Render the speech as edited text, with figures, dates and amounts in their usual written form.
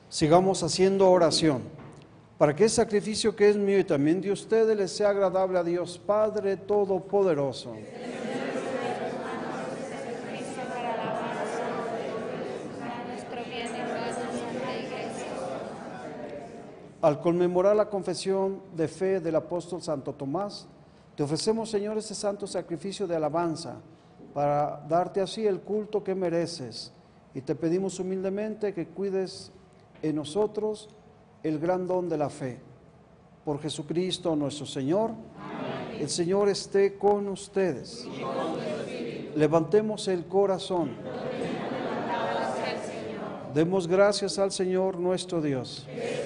Sigamos haciendo oración para que el sacrificio que es mío y también de ustedes les sea agradable a Dios Padre Todopoderoso. Al conmemorar la confesión de fe del apóstol Santo Tomás, te ofrecemos, Señor, este santo sacrificio de alabanza para darte así el culto que mereces, y te pedimos humildemente que cuides en nosotros el gran don de la fe. Por Jesucristo nuestro Señor. Amén. El Señor esté con ustedes. Y con tu espíritu. Levantemos el corazón. Demos gracias al Señor nuestro Dios.